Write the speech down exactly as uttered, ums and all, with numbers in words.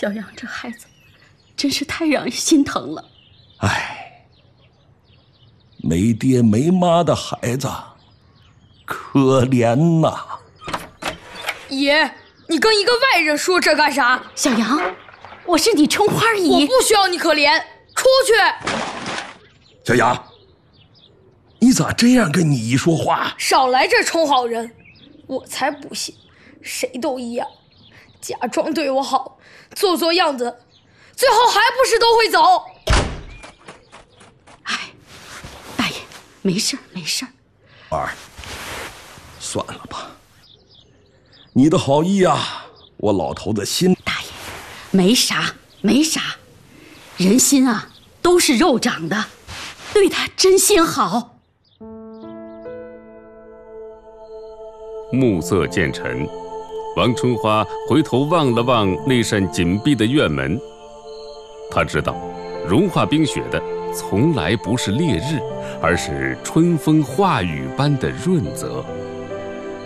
小杨这孩子真是太让人心疼了。 哎，没爹没妈的孩子，可怜呐！ 爷，你跟一个外人说这干啥？ 小杨，我是你春花姨， 我不需要你可怜，出去！ 小杨，你咋这样跟你姨说话？ 少来这充好人，我才不信，谁都一样，假装对我好，做做样子，最后还不是都会走？ 哎，大爷，没事没事。 儿，算了吧。你的好意啊，我老头子心。 大爷，没啥没啥，人心啊都是肉长的，对他真心好。 暮色渐沉，王春花回头望了望那扇紧闭的院门，她知道，融化冰雪的从来不是烈日，而是春风化雨般的润泽。